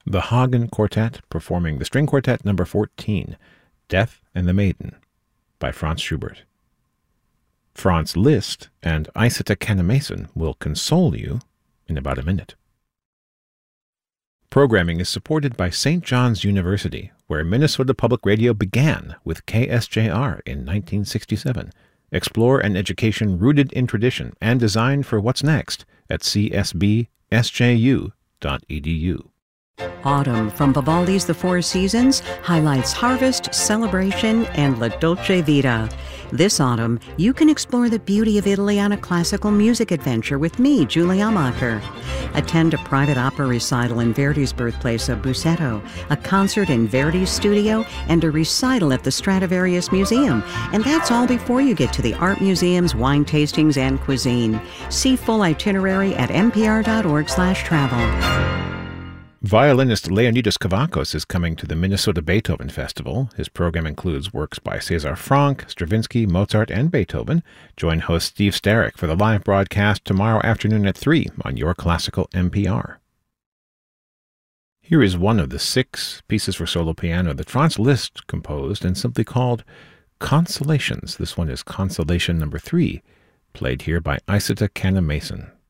The Hagen Quartet performing the String Quartet number 14, Death and the Maiden, by Franz Schubert. Franz Liszt and Isata Kannemason will console you in about a minute. Programming is supported by St. John's University, where Minnesota Public Radio began with KSJR in 1967. Explore an education rooted in tradition and designed for what's next at csbsju.edu. Autumn from Vivaldi's The Four Seasons highlights harvest, celebration, and La Dolce Vita. This autumn, you can explore the beauty of Italy on a classical music adventure with me, Julie Amacher. Attend a private opera recital in Verdi's birthplace of Busseto, a concert in Verdi's studio, and a recital at the Stradivarius Museum. And that's all before you get to the art museums, wine tastings, and cuisine. See full itinerary at npr.org/travel. Violinist Leonidas Kavakos is coming to the Minnesota Beethoven Festival. His program includes works by César Franck, Stravinsky, Mozart, and Beethoven. Join host Steve Starrick for the live broadcast tomorrow afternoon at 3 on Your Classical NPR. Here is one of the 6 pieces for solo piano that Franz Liszt composed and simply called Consolations. This one is Consolation number 3, played here by Isata Kannemason.